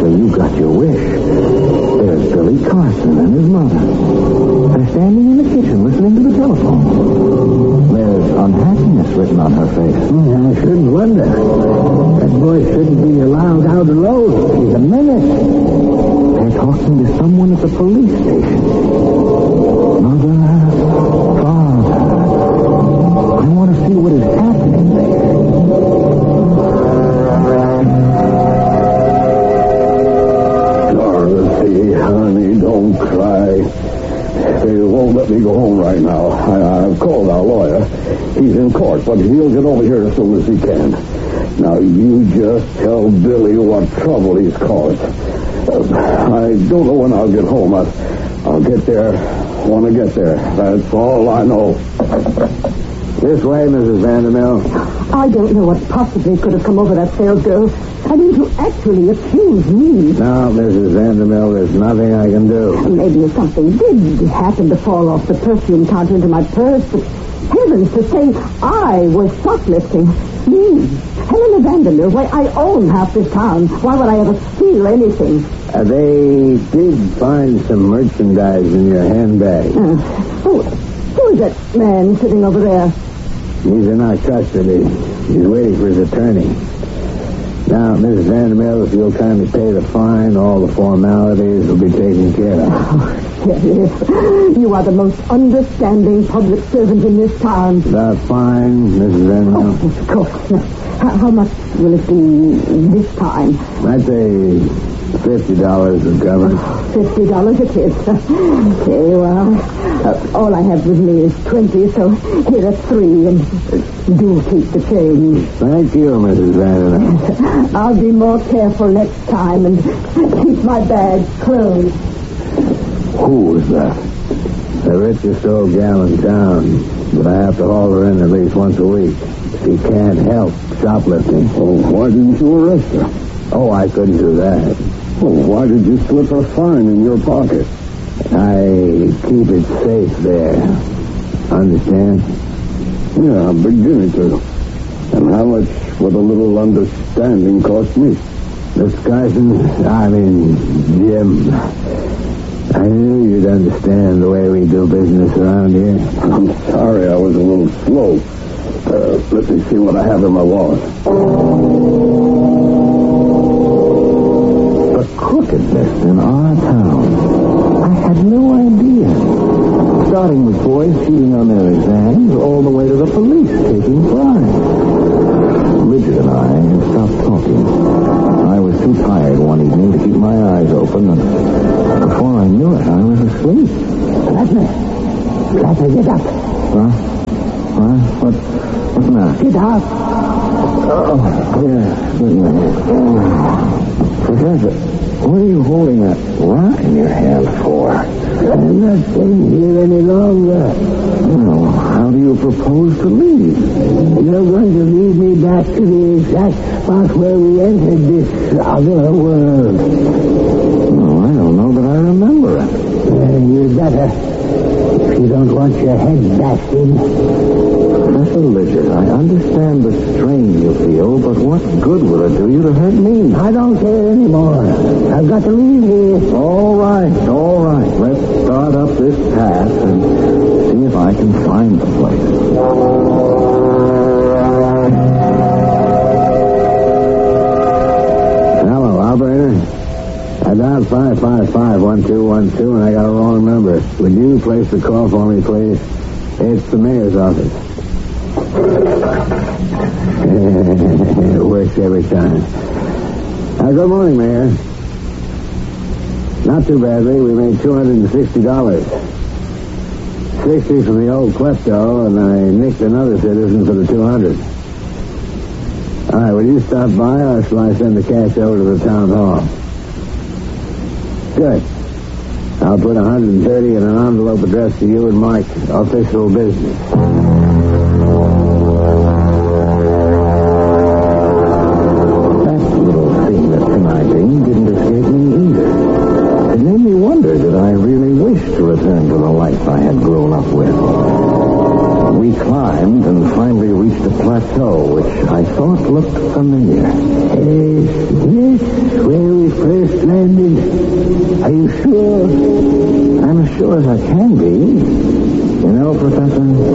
So you got your wish. There's Billy Carson and his mother. They're standing in the kitchen listening to the telephone. There's unhappiness written on her face. I shouldn't wonder. That boy shouldn't be allowed out alone. He's a menace. They're talking to someone at the police station. Mother, father. I want to see what is happening there. Dorothy, honey, don't cry. They won't let me go home right now. I've called our lawyer. He's in court, but he'll get over here as soon as he can. Now, you just tell Billy what trouble he's caused. I don't know when I'll get home. I'll get there when I get there. That's all I know. This way, Mrs. Vandermill. I don't know what possibly could have come over that sales girl. I mean, to actually accuse me. No, Mrs. Vandermill, there's nothing I can do. Maybe if something did happen to fall off the perfume counter into my purse, but heavens, to say I was shoplifting. Me, Helena Vandermill, why, I own half this town. Why would I ever steal anything? They did find some merchandise in your handbag. Who is that man sitting over there? He's in our custody. He's waiting for his attorney. Now, Mrs. Vandermill, if you'll kindly pay the fine, all the formalities will be taken care of. Yes. You are the most understanding public servant in this town. The fine, Mrs. Vandermill? Of course. How much will it be this time? I'd say $50 would cover it. $50 it is. Okay, well, all I have with me is 20, so here are 3, and do keep the change. Thank you, Mrs. Vandermill. I'll be more careful next time and keep my bag closed. Who was that? The richest old gal in town, but I have to haul her in at least once a week. She can't help shoplifting. Oh, why didn't you arrest her? Oh, I couldn't do that. Well, why did you slip a fine in your pocket? I keep it safe there. Understand? Yeah, I'm beginning to. And how much would a little understanding cost me? Jim, I knew you'd understand the way we do business around here. I'm sorry I was a little slow. Let me see what I have in my wallet. The crookedness in our town. I had no idea. Starting with boys cheating on their exams, all the way to the police taking bribes. Bridget and I had stopped talking. I was too tired one evening to keep my eyes open, and before I knew it, I was asleep. Glasner, get up. Huh? What's the matter? Get up. Oh, yeah. Professor, what are you holding that rock in your hand for? I'm not staying here any longer. Well, how do you propose to leave? You're going to lead me back to the exact spot where we entered this other world. Oh, I don't know that I remember it. You'd better. If you don't want your head bashed in. Professor Lizard, I understand the strain you feel, but what good will it do you to hurt me? I don't care anymore. I've got to leave here. All right. Let's start up this path and see if I can find the place. Hello, operator. I dialed 555-1212, and I got a wrong number. Would you place the call for me, please? It's the mayor's office. It works every time. Good morning, Mayor. Not too badly. We made $260. 60 from the old klepto, and I nicked another citizen for the 200. All right, will you stop by, or shall I send the cash over to the town hall? Good. I'll put 130 in an envelope addressed to you and Mike. Official business. That little thing that's conniving didn't escape me either. It made me wonder that I really wished to return to the life I had grown up with. We climbed and finally reached a plateau, which I thought looked familiar. Is this where we first you sure? I'm as sure as I can be. You know, Professor,